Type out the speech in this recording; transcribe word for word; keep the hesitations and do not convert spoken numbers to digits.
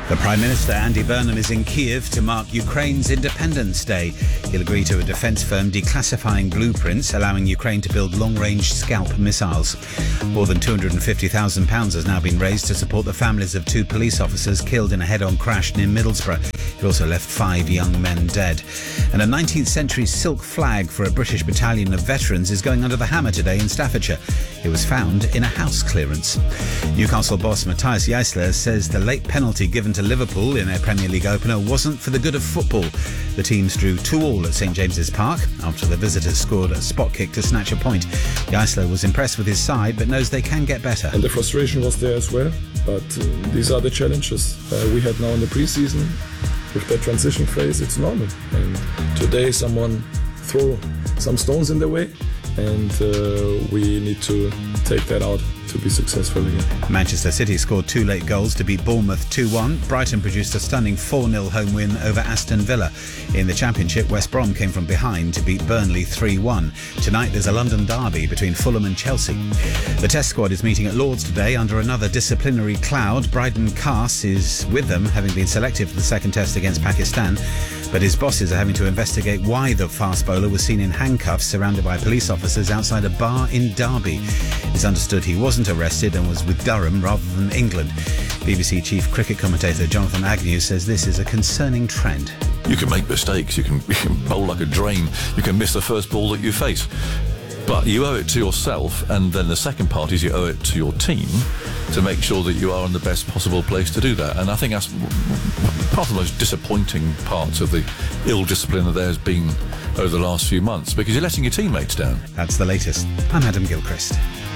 The Prime Minister, Andy Burnham, is in Kiev to mark Ukraine's Independence Day. He'll agree to a defence firm declassifying blueprints, allowing Ukraine to build long-range Scalp missiles. More than two hundred fifty thousand pounds has now been raised to support the families of two police officers killed in a head-on crash near Middlesbrough. It also left five young men dead. And a nineteenth century silk flag for a British battalion of veterans is going under the hammer today in Staffordshire. It was found in a house clearance. Newcastle boss Matthias Jaissle says the late penalty given to Liverpool in their Premier League opener wasn't for the good of football. The teams drew two all at St James's Park after the visitors scored a spot kick to snatch a point. Jaissle was impressed with his side but knows they can get better. And the frustration was there as well, but uh, these are the challenges uh, we had now in the pre-season. With that transition phase, it's normal. And today someone threw some stones in the way, and uh, we need to take that out to be successful again. Manchester City scored two late goals to beat Bournemouth two one. Brighton produced a stunning four nil home win over Aston Villa. In the Championship, West Brom came from behind to beat Burnley three one. Tonight there's a London derby between Fulham and Chelsea. The Test squad is meeting at Lords today under another disciplinary cloud. Bryden Cass is with them, having been selected for the second Test against Pakistan. But his bosses are having to investigate why the fast bowler was seen in handcuffs surrounded by police officers outside a bar in Derby. It's understood he wasn't arrested and was with Durham rather than England. B B C chief cricket commentator Jonathan Agnew says this is a concerning trend. You can make mistakes, you can, you can bowl like a drain, you can miss the first ball that you face. But you owe it to yourself, and then the second part is you owe it to your team to make sure that you are in the best possible place to do that. And I think that's part of the most disappointing parts of the ill discipline that there has been over the last few months, because you're letting your teammates down. That's the latest. I'm Adam Gilchrist.